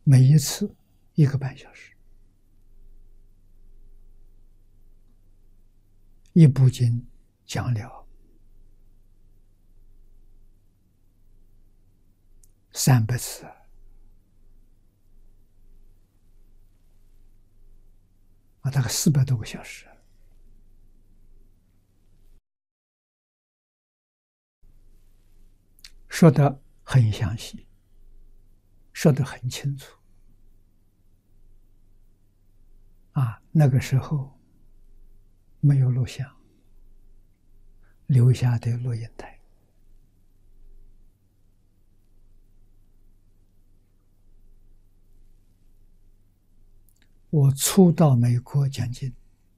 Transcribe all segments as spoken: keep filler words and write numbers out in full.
每一次一个半小时，一部经讲了三百次，啊，大概四百多个小时，说得很详细，说得很清楚。啊，那个时候没有录像，留下的录音带。我初到美国讲经，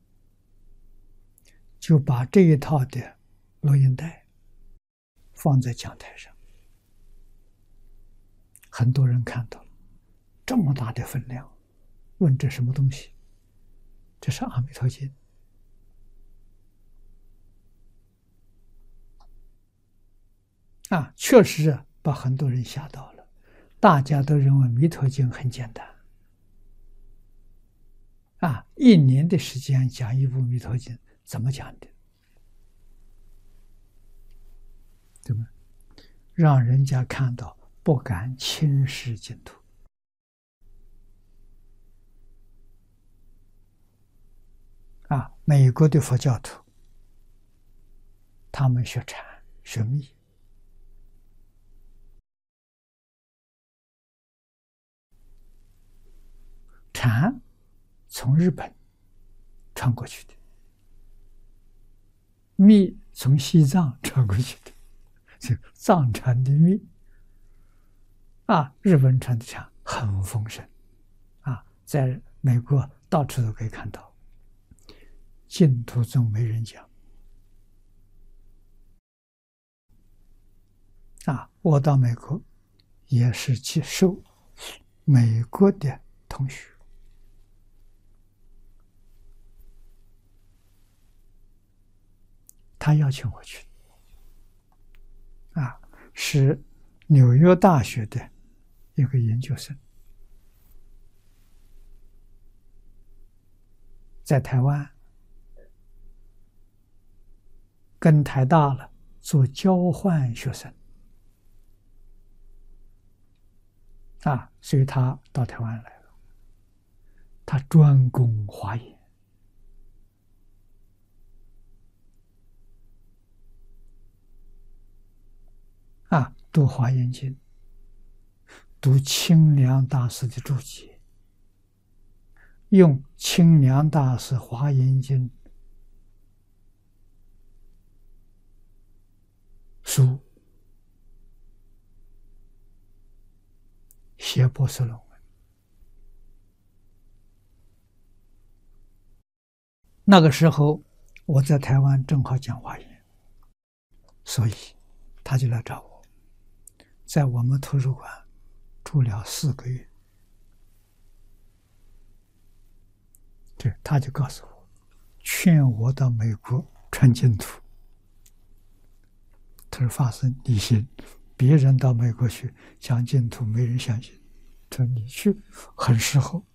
就把这一套的录音带放在讲台上，很多人看到了，这么大的分量，问这什么东西？这是《阿弥陀经》啊，确实把很多人吓到了。大家都认为《弥陀经》很简单啊，一年的时间讲一部《弥陀经》，怎么讲的？对吗？让人家看到不敢轻视净土。啊，美国的佛教徒，他们学禅学密，禅从日本传过去的，密从西藏传过去的，是藏传的密。啊，日本传的禅很丰盛，啊，在美国到处都可以看到。净土宗没人讲。啊，我到美国也是接受美国的同学，他邀请我去，啊，是纽约大学的一个研究生，在台湾跟台大了做交换学生，啊，所以他到台湾来了，他专攻华严。啊，读《华严经》，读清凉大师的注解，用清凉大师《华严经》书写博士论文。那个时候我在台湾正好讲华严，所以他就来找我，在我们图书馆住了四个月。对，他就告诉我，劝我到美国传净土。他说：“法师，你信，别人到美国去讲净土，没人相信。说你去很适合。”